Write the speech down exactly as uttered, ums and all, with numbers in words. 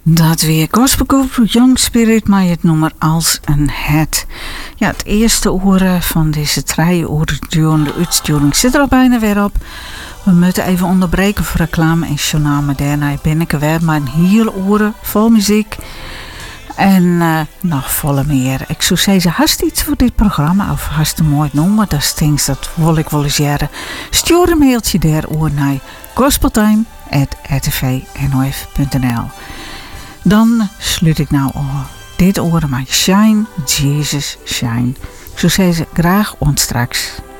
Dat weer gospelgroep Young Spirit, maar het nummer als een het. Ja, het eerste uur van deze drie uur durende uitsturing zit er al bijna weer op. We moeten even onderbreken voor reclame en journaal, maar daarna ben ik er weer maar een hele uur vol muziek. En uh, nog volle meer. Ik zou zeggen, hast iets voor dit programma of hast een mooi nummer, dat stinkt, dat wil ik wel eens jaren. Stuur een mailtje daarover naar gospeltime at r t v n o f punt n l. Dan sluit ik nou al dit oren met Shine, Jesus, Shine. Ik zou zeggen, graag ontstraks.